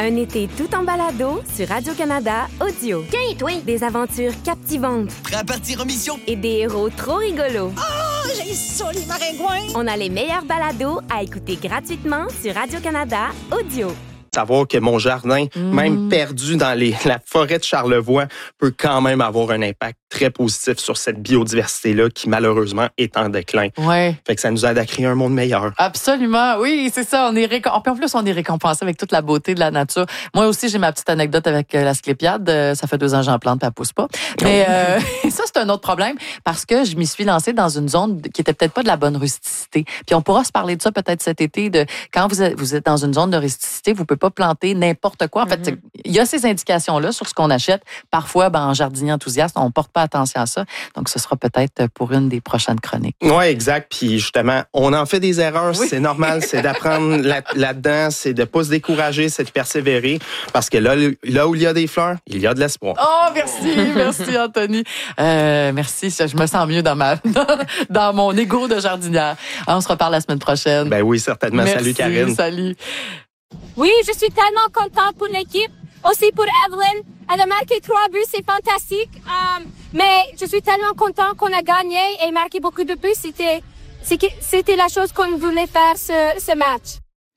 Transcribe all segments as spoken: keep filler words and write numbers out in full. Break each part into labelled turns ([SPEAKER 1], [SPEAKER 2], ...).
[SPEAKER 1] Un été tout en balado sur Radio-Canada Audio.
[SPEAKER 2] Tiens, toi!
[SPEAKER 1] Des aventures captivantes.
[SPEAKER 3] Prêt à partir en mission?
[SPEAKER 1] Et des héros trop rigolos.
[SPEAKER 2] Oh, j'ai ça, les maringouins!
[SPEAKER 1] On a les meilleurs balados à écouter gratuitement sur Radio-Canada Audio.
[SPEAKER 4] Savoir que mon jardin, mmh. même perdu dans les, la forêt de Charlevoix, peut quand même avoir un impact très positif sur cette biodiversité-là qui, malheureusement, est en déclin.
[SPEAKER 5] Ouais.
[SPEAKER 4] Fait que ça nous aide à créer un monde meilleur.
[SPEAKER 5] Absolument, oui, c'est ça. On est récom... En plus, on est récompensé avec toute la beauté de la nature. Moi aussi, j'ai ma petite anecdote avec la sclépiade. Ça fait deux ans que j'en plante, puis elle pousse pas. Mais euh, ça, c'est un autre problème parce que je m'y suis lancée dans une zone qui était peut-être pas de la bonne rusticité. Puis on pourra se parler de ça peut-être cet été, de quand vous êtes, vous êtes dans une zone de rusticité, vous pouvez pas planter n'importe quoi. En fait, mm-hmm. il y a ces indications-là sur ce qu'on achète. Parfois, ben, en jardinier enthousiaste, on porte pas attention à ça. Donc, ce sera peut-être pour une des prochaines chroniques.
[SPEAKER 4] Oui, exact. Puis justement, on en fait des erreurs. Oui. C'est normal. C'est d'apprendre là, là-dedans. C'est de pas se décourager. C'est de persévérer. Parce que là, là où il y a des fleurs, il y a de l'espoir.
[SPEAKER 5] Oh, merci. Merci, Anthony. Euh, merci. Je me sens mieux dans ma, dans mon ego de jardinière. On se reparle la semaine prochaine.
[SPEAKER 4] Ben oui, certainement.
[SPEAKER 5] Merci,
[SPEAKER 4] salut, Karine.
[SPEAKER 5] Salut.
[SPEAKER 6] Oui, je suis tellement contente pour l'équipe. Aussi pour Evelyn. Elle a marqué trois buts, c'est fantastique. Um, mais je suis tellement contente qu'on a gagné et marqué beaucoup de buts. C'était, c'était la chose qu'on voulait faire ce, ce match.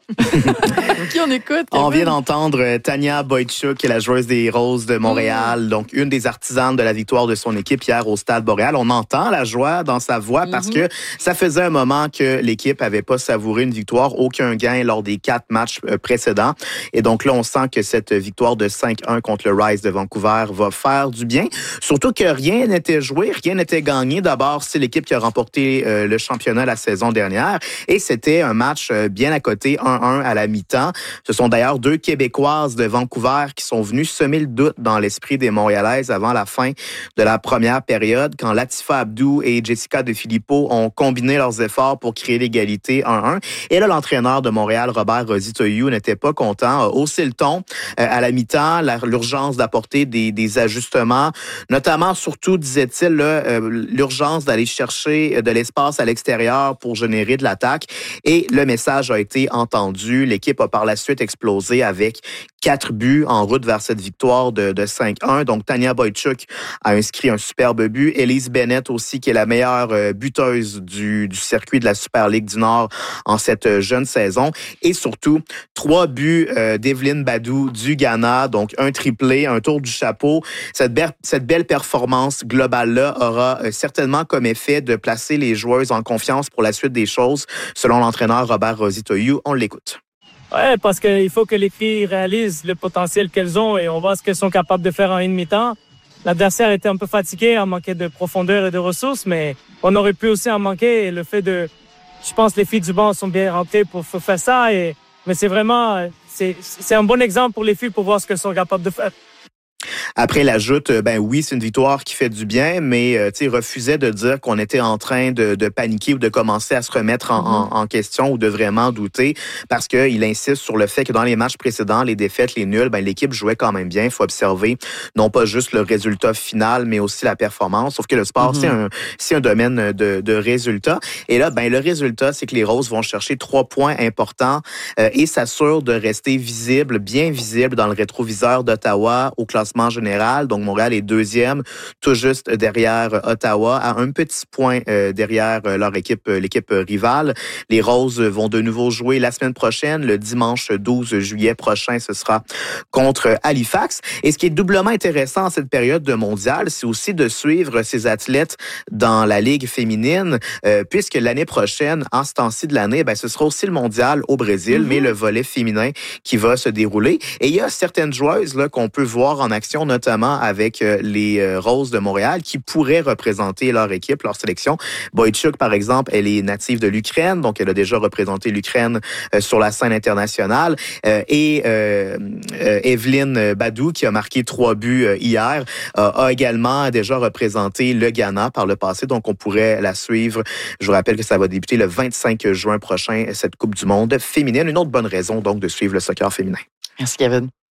[SPEAKER 5] Qui on écoute?
[SPEAKER 7] On vient d'entendre Tania Boychuk, qui est la joueuse des Roses de Montréal, mmh. donc une des artisanes de la victoire de son équipe hier au Stade Boréal. On entend la joie dans sa voix mmh. parce que ça faisait un moment que l'équipe avait pas savouré une victoire, aucun gain lors des quatre matchs précédents. Et donc là, on sent que cette victoire de cinq un contre le Rise de Vancouver va faire du bien. Surtout que rien n'était joué, rien n'était gagné. D'abord, c'est l'équipe qui a remporté euh, le championnat la saison dernière. Et c'était un match euh, bien à côté, un un à la mi-temps. Ce sont d'ailleurs deux Québécoises de Vancouver qui sont venues semer le doute dans l'esprit des Montréalaises avant la fin de la première période, quand Latifa Abdou et Jessica De Filippo ont combiné leurs efforts pour créer l'égalité un un. Et là, l'entraîneur de Montréal, Robert Rositoyou, n'était pas content, a haussé le ton euh, à la mi-temps, la, l'urgence d'apporter des, des ajustements, notamment, surtout, disait-il, là, euh, l'urgence d'aller chercher de l'espace à l'extérieur pour générer de l'attaque. Et le message a été entendu. L'équipe a par la suite explosé avec quatre buts en route vers cette victoire de, de cinq un. Donc, Tania Boychuk a inscrit un superbe but. Elise Bennett aussi, qui est la meilleure buteuse du, du circuit de la Super Ligue du Nord en cette jeune saison. Et surtout, trois buts euh, d'Evelyne Badou du Ghana. Donc, un triplé, un tour du chapeau. Cette, be- cette belle performance globale-là aura euh, certainement comme effet de placer les joueuses en confiance pour la suite des choses, selon l'entraîneur Robert Rositoyou. On l'écoute.
[SPEAKER 8] Ouais, parce qu'il faut que les filles réalisent le potentiel qu'elles ont et on voit ce qu'elles sont capables de faire en une mi-temps. L'adversaire était un peu fatigué, en manquait de profondeur et de ressources, mais on aurait pu aussi en manquer. Et le fait de, je pense, que les filles du banc sont bien rentrées pour faire ça. Et, mais c'est vraiment, c'est, c'est un bon exemple pour les filles pour voir ce qu'elles sont capables de faire.
[SPEAKER 7] Après l'ajoute, ben oui, c'est une victoire qui fait du bien, mais euh, tu sais, refusait de dire qu'on était en train de, de paniquer ou de commencer à se remettre en, mm-hmm. en, en question ou de vraiment douter, parce que il insiste sur le fait que dans les matchs précédents, les défaites, les nuls, ben l'équipe jouait quand même bien. Il faut observer non pas juste le résultat final, mais aussi la performance. Sauf que le sport, mm-hmm. c'est un c'est un domaine de, de résultats. Et là, ben le résultat, c'est que les Roses vont chercher trois points importants euh, et s'assurent de rester visibles, bien visibles dans le rétroviseur d'Ottawa au classement général. Donc, Montréal est deuxième, tout juste derrière Ottawa, à un petit point euh, derrière leur équipe, l'équipe rivale. Les Roses vont de nouveau jouer la semaine prochaine, le dimanche douze juillet prochain, ce sera contre Halifax. Et ce qui est doublement intéressant en cette période de mondial, c'est aussi de suivre ces athlètes dans la Ligue féminine, euh, puisque l'année prochaine, en ce temps-ci de l'année, ben, ce sera aussi le mondial au Brésil, mm-hmm. mais le volet féminin qui va se dérouler. Et il y a certaines joueuses là, qu'on peut voir en action, notamment avec les Roses de Montréal, qui pourraient représenter leur équipe, leur sélection. Boychuk, par exemple, elle est native de l'Ukraine, donc elle a déjà représenté l'Ukraine sur la scène internationale. Et euh, Evelyne Badou, qui a marqué trois buts hier, a également déjà représenté le Ghana par le passé, donc on pourrait la suivre. Je vous rappelle que ça va débuter le vingt-cinq juin prochain, cette Coupe du monde féminine. Une autre bonne raison, donc, de suivre le soccer féminin.
[SPEAKER 5] Merci, Kevin.